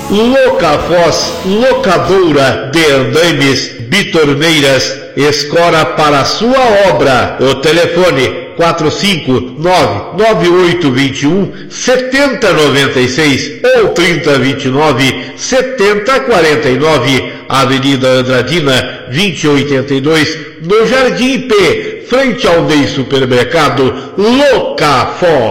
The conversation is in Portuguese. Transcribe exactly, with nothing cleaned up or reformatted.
Locafós, locadora de andames, bitorneiras, escora para sua obra. O telefone quatro cinco nove, nove oito dois um, sete zero nove seis ou trinta vinte e nove, setenta quarenta e nove, Avenida Andradina, vinte e oitenta e dois, no Jardim P, frente ao Ney Supermercado. Locafós.